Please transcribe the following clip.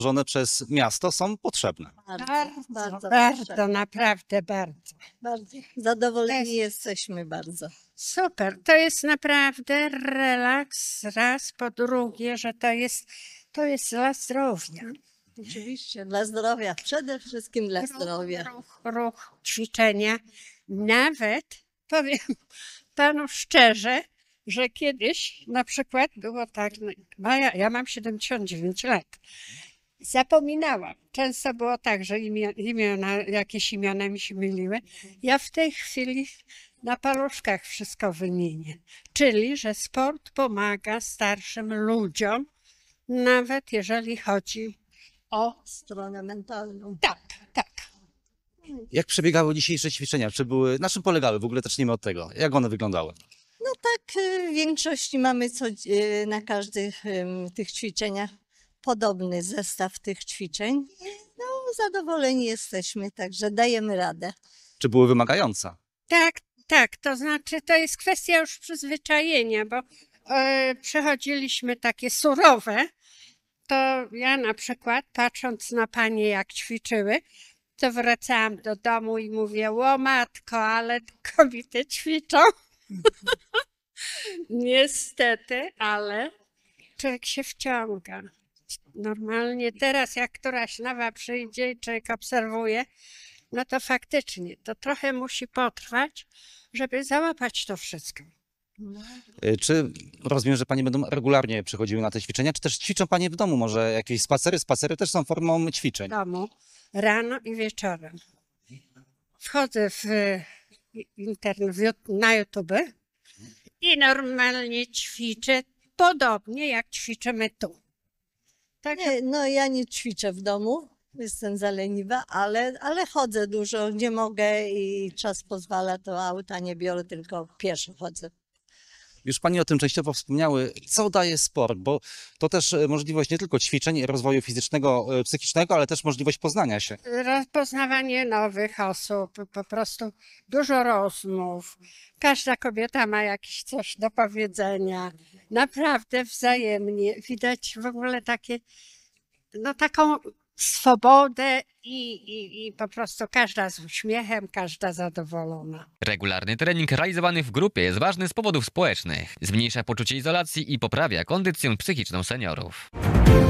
Tworzone przez miasto są potrzebne. Bardzo, naprawdę bardzo. Bardzo zadowoleni Jest. jesteśmy bardzo. Super, to jest naprawdę relaks, raz, po drugie, że to jest dla zdrowia. Oczywiście dla zdrowia, przede wszystkim dla zdrowia. Ruch, ćwiczenia. Nawet powiem panu szczerze, że kiedyś na przykład było tak, no ja mam 79 lat. Zapominałam. Często było tak, że jakieś imiona mi się myliły. Ja w tej chwili na paluszkach wszystko wymienię. Czyli, że sport pomaga starszym ludziom, nawet jeżeli chodzi o... Stronę mentalną. Tak, tak. Jak przebiegały dzisiejsze ćwiczenia? Na czym polegały? W ogóle zacznijmy od tego. Jak one wyglądały? No tak, w większości mamy na każdych tych ćwiczeniach podobny zestaw tych ćwiczeń. No zadowoleni jesteśmy, także dajemy radę. Czy były wymagające? Tak, tak, to znaczy to jest kwestia już przyzwyczajenia, bo przechodziliśmy takie surowe, to ja na przykład patrząc na panie jak ćwiczyły, to wracałam do domu i mówię, o matko, ale kobiety ćwiczą. Niestety, ale człowiek się wciąga. Normalnie teraz jak któraś nowa przyjdzie i człowiek obserwuje, no to faktycznie to trochę musi potrwać, żeby załapać to wszystko. Czy rozumiem, że panie będą regularnie przychodziły na te ćwiczenia, czy też ćwiczą panie w domu? Może jakieś spacery? Spacery też są formą ćwiczeń. W domu, rano i wieczorem. Wchodzę na YouTube i normalnie ćwiczę podobnie jak ćwiczymy tu. Tak, Nie, no ja nie ćwiczę w domu, jestem za leniwa, ale chodzę dużo, gdzie mogę i czas pozwala, to auta nie biorę, tylko pieszo chodzę. Już pani o tym częściowo wspomniały. Co daje sport? Bo to też możliwość nie tylko ćwiczeń, rozwoju fizycznego, psychicznego, ale też możliwość poznania się. poznawanie nowych osób, po prostu dużo rozmów. Każda kobieta ma jakieś coś do powiedzenia. Naprawdę wzajemnie. Widać w ogóle taką swobodę i po prostu każda z uśmiechem, każda zadowolona. Regularny trening realizowany w grupie jest ważny z powodów społecznych. Zmniejsza poczucie izolacji i poprawia kondycję psychiczną seniorów.